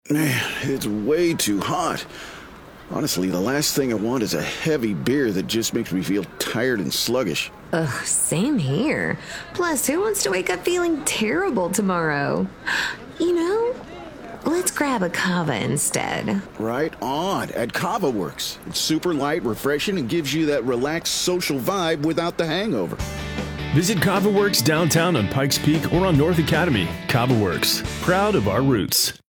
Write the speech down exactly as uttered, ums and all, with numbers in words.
Man, it's way too hot. Honestly, the last thing I want is a heavy beer that just makes me feel tired and sluggish. Ugh, same here. Plus, who wants to wake up feeling terrible tomorrow? You know, let's grab a kava instead. Right on, at Kava Works. It's super light, refreshing, and gives you that relaxed social vibe without the hangover. Visit Kava Works downtown on Pikes Peak or on North Academy. Kava Works, proud of our roots.